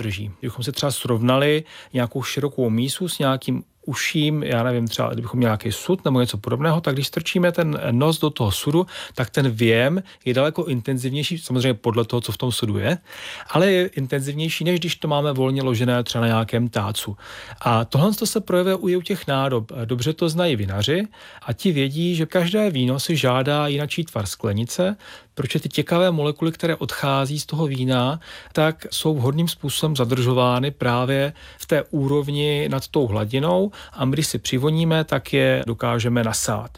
drží. Kdybychom si třeba srovnali nějakou širokou mísu s nějakým uším, já nevím, třeba kdybychom měli nějaký sud nebo něco podobného, tak když strčíme ten nos do toho sudu, tak ten věm je daleko intenzivnější, samozřejmě podle toho, co v tom sudu je, ale je intenzivnější, než když to máme volně ložené třeba na nějakém tácu. A tohle se projevuje i u těch nádob. Dobře to znají vinaři a ti vědí, že každé víno si žádá jinačí tvar sklenice, protože ty těkavé molekuly, které odchází z toho vína, tak jsou vhodným způsobem zadržovány právě v té úrovni nad tou hladinou a my, když si přivoníme, tak je dokážeme nasát.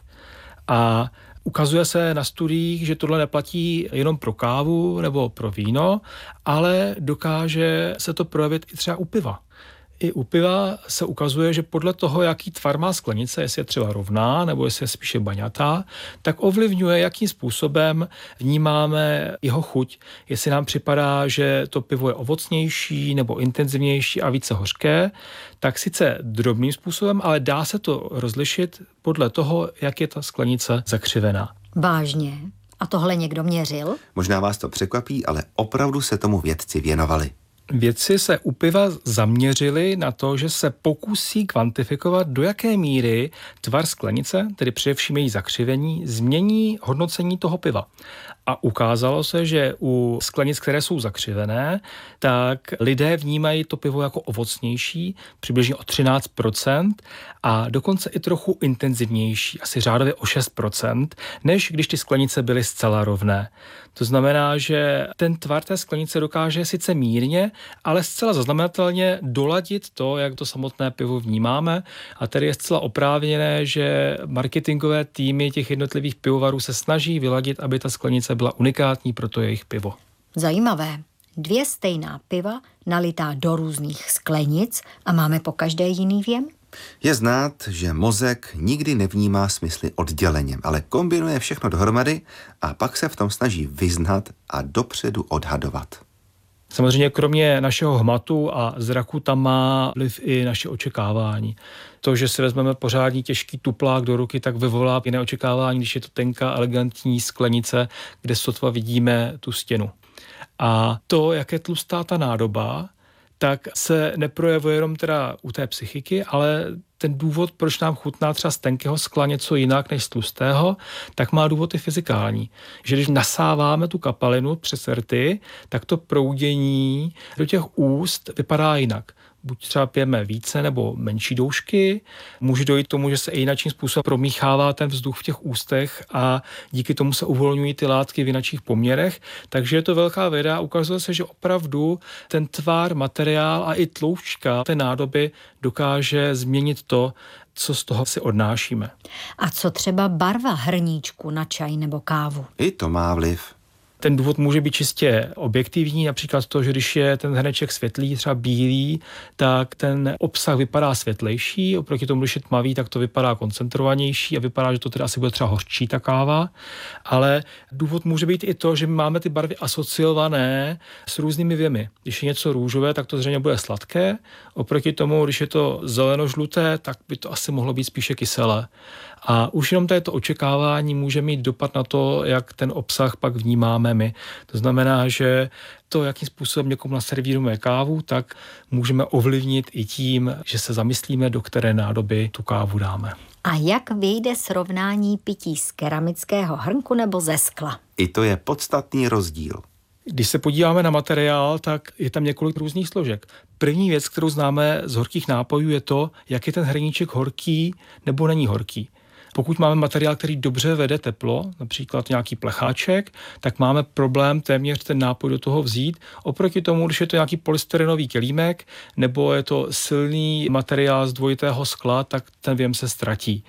A ukazuje se na studiích, že tohle neplatí jenom pro kávu nebo pro víno, ale dokáže se to projevit i třeba u piva. I u piva se ukazuje, že podle toho, jaký tvar má sklenice, jestli je třeba rovná nebo jestli je spíše baňatá, tak ovlivňuje, jakým způsobem vnímáme jeho chuť. Jestli nám připadá, že to pivo je ovocnější nebo intenzivnější a více hořké, tak sice drobným způsobem, ale dá se to rozlišit podle toho, jak je ta sklenice zakřivená. Vážně? A tohle někdo měřil? Možná vás to překvapí, ale opravdu se tomu vědci věnovali. Vědci se u piva zaměřili na to, že se pokusí kvantifikovat, do jaké míry tvar sklenice, tedy především její zakřivení, změní hodnocení toho piva. A ukázalo se, že u sklenic, které jsou zakřivené, tak lidé vnímají to pivo jako ovocnější, přibližně o 13%, a dokonce i trochu intenzivnější, asi řádově o 6%, než když ty sklenice byly zcela rovné. To znamená, že ten tvar té sklenice dokáže sice mírně, ale zcela zaznamenatelně doladit to, jak to samotné pivo vnímáme, a tedy je zcela oprávněné, že marketingové týmy těch jednotlivých pivovarů se snaží vyladit, aby ta sklenice byla unikátní pro to jejich pivo. Zajímavé. 2 stejná piva nalitá do různých sklenic a máme po každé jiný věm? Je znát, že mozek nikdy nevnímá smysly odděleně, ale kombinuje všechno dohromady a pak se v tom snaží vyznat a dopředu odhadovat. Samozřejmě kromě našeho hmatu a zraku tam má vliv i naše očekávání. To, že si vezmeme pořádný těžký tuplák do ruky, tak vyvolá jiné očekávání, když je to tenká, elegantní sklenice, kde sotva vidíme tu stěnu. A to, jak je tlustá ta nádoba, tak se neprojevuje jenom teda u té psychiky, ale ten důvod, proč nám chutná třeba z tenkého skla něco jinak než z tlustého, tak má důvod i fyzikální. Že když nasáváme tu kapalinu přes rty, tak to proudění do těch úst vypadá jinak. Buď třeba pijeme více nebo menší doušky, může dojít k tomu, že se i jinakým způsobem promíchává ten vzduch v těch ústech a díky tomu se uvolňují ty látky v jinakších poměrech. Takže je to velká věda a ukazuje se, že opravdu ten tvar, materiál a i tloušťka té nádoby dokáže změnit to, co z toho si odnášíme. A co třeba barva hrníčku na čaj nebo kávu? I to má vliv. Ten důvod může být čistě objektivní, například to, že když je ten hrneček světlý, třeba bílý, tak ten obsah vypadá světlejší, oproti tomu, když je tmavý, tak to vypadá koncentrovanější a vypadá, že to teda asi bude třeba hořčí ta káva. Ale důvod může být i to, že my máme ty barvy asociované s různými věmy. Když je něco růžové, tak to zřejmě bude sladké, oproti tomu, když je to zelenožluté, tak by to asi mohlo být spíše kyselé. A už jenom to očekávání může mít dopad na to, jak ten obsah pak vnímáme my. To znamená, že to, jakým způsobem někomu naservírujeme kávu, tak můžeme ovlivnit i tím, že se zamyslíme, do které nádoby tu kávu dáme. A jak vyjde srovnání pití z keramického hrnku nebo ze skla? I to je podstatný rozdíl. Když se podíváme na materiál, tak je tam několik různých složek. První věc, kterou známe z horkých nápojů, je to, jak je ten hrníček horký nebo není horký. Pokud máme materiál, který dobře vede teplo, například nějaký plecháček, tak máme problém téměř ten nápoj do toho vzít. Oproti tomu, když je to nějaký polystyrenový kelímek nebo je to silný materiál z dvojitého skla, tak ten věm se ztratí.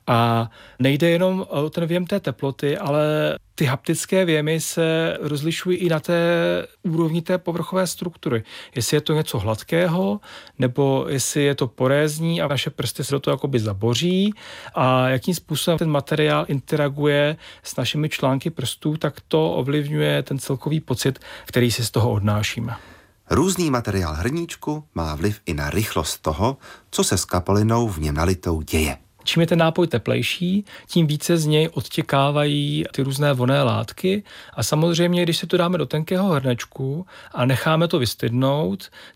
A nejde jenom o ten věm té teploty, ale ty haptické věmy se rozlišují i na té úrovni té povrchové struktury. Jestli je to něco hladkého, nebo jestli je to porézní a naše prsty se do toho jakoby zaboří a jakým způsobem ten materiál interaguje s našimi články prstů, tak to ovlivňuje ten celkový pocit, který si z toho odnášíme. Různý materiál hrníčku má vliv i na rychlost toho, co se s kapalinou v něm nalitou děje. Čím je ten nápoj teplejší, tím více z něj odtěkávají ty různé vonné látky a samozřejmě, když si to dáme do tenkého hrnečku a necháme to vystydnout,